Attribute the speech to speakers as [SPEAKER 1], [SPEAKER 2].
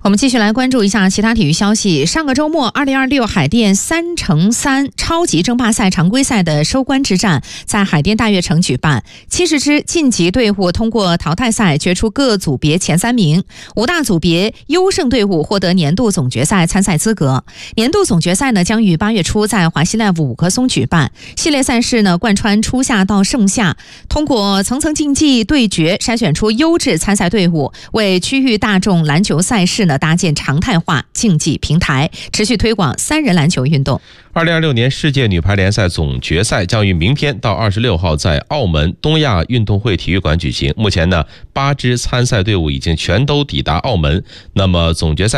[SPEAKER 1] 我们继续来关注一下其他体育消息。上个周末，2026海淀3×3超级争霸赛常规赛的收官之战在海淀大悦城举办。70支晋级队伍通过淘汰赛决出各组别前3名，5大组别优胜队伍获得年度总决赛参赛资格。年度总决赛呢将于8月初在华西 Live 五棵松举办。系列赛事呢贯穿初夏到盛夏，通过层层竞技对决筛选出优质参赛队伍，为区域大众篮球赛事搭建常态化竞技平台，持续推广3人篮球运动。
[SPEAKER 2] 2026年世界女排联赛总决赛将于明天到26号在澳门东亚运动会体育馆举行。目前呢，8支参赛队伍已经全都抵达澳门。那么总决赛